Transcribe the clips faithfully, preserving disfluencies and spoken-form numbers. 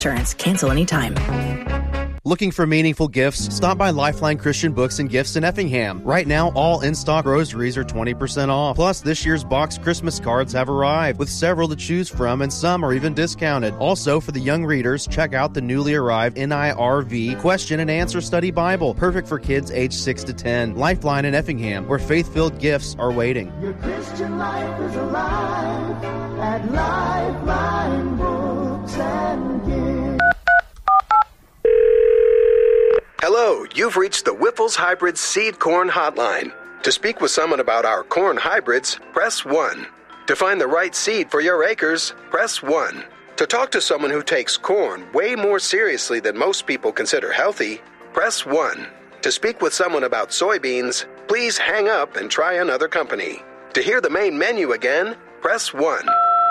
Insurance. Cancel anytime. Looking for meaningful gifts? Stop by Lifeline Christian Books and Gifts in Effingham. Right now, all in-stock rosaries are twenty percent off. Plus, this year's boxed Christmas cards have arrived, with several to choose from, and some are even discounted. Also, for the young readers, check out the newly arrived N I R V Question and Answer Study Bible, perfect for kids aged six to ten. Lifeline in Effingham, where faith-filled gifts are waiting. Your Christian life is alive at Lifeline Books and Gifts. Hello, you've reached the Whiffles Hybrid Seed Corn Hotline. To speak with someone about our corn hybrids, press one. To find the right seed for your acres, press one. To talk to someone who takes corn way more seriously than most people consider healthy, press one. To speak with someone about soybeans, please hang up and try another company. To hear the main menu again, press one.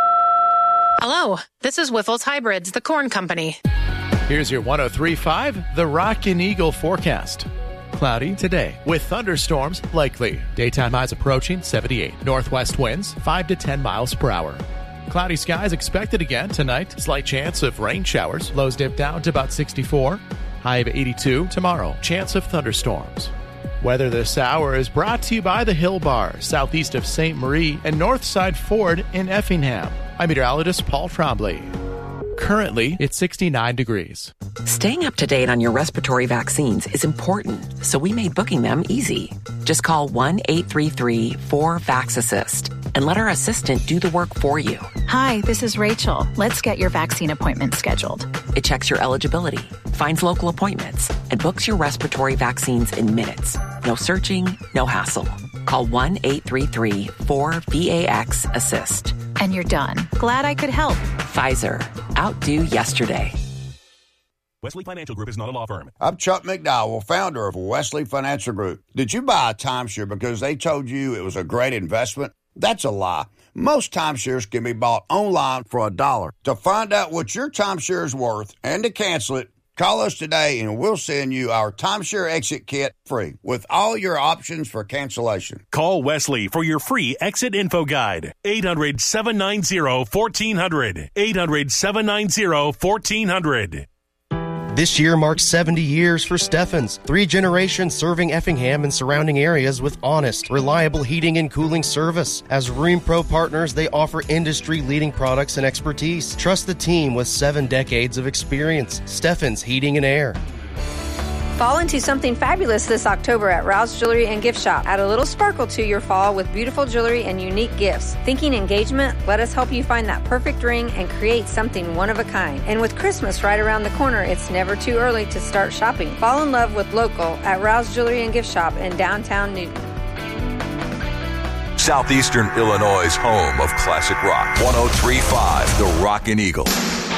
Hello, this is Whiffles Hybrids, the corn company. Here's your one oh three point five, the Rockin' Eagle forecast. Cloudy today, with thunderstorms likely. Daytime highs approaching seventy-eight. Northwest winds, five to ten miles per hour. Cloudy skies expected again tonight. Slight chance of rain showers. Lows dip down to about sixty-four. High of eighty-two tomorrow. Chance of thunderstorms. Weather this hour is brought to you by the Hill Bar, southeast of Saint Marie, and Northside Ford in Effingham. I'm meteorologist Paul Trombley. Currently, it's sixty-nine degrees. Staying up to date on your respiratory vaccines is important, so we made booking them easy. Just call one eight three three four VAX-ASSIST and let our assistant do the work for you. Hi, this is Rachel. Let's get your vaccine appointment scheduled. It checks your eligibility, finds local appointments, and books your respiratory vaccines in minutes. No searching, no hassle. Call one eight three three four VAX-ASSIST. And you're done. Glad I could help. Pfizer. Outdo yesterday. Wesley Financial Group is not a law firm. I'm Chuck McDowell, founder of Wesley Financial Group. Did you buy a timeshare because they told you it was a great investment? That's a lie. Most timeshares can be bought online for a dollar. To find out what your timeshare is worth and to cancel it, call us today and we'll send you our timeshare exit kit free with all your options for cancellation. Call Wesley for your free exit info guide. eight hundred, seven nine zero, one four zero zero. eight hundred, seven nine zero, one four zero zero. This year marks seventy years for Steffens, three generations serving Effingham and surrounding areas with honest, reliable heating and cooling service. As Rheem Pro partners, they offer industry-leading products and expertise. Trust the team with seven decades of experience. Steffens Heating and Air. Fall into something fabulous this October at Rouse Jewelry and Gift Shop. Add a little sparkle to your fall with beautiful jewelry and unique gifts. Thinking engagement? Let us help you find that perfect ring and create something one of a kind. And with Christmas right around the corner, it's never too early to start shopping. Fall in love with local at Rouse Jewelry and Gift Shop in downtown Newton. Southeastern Illinois' home of classic rock. one oh three point five, the Rockin' Eagle.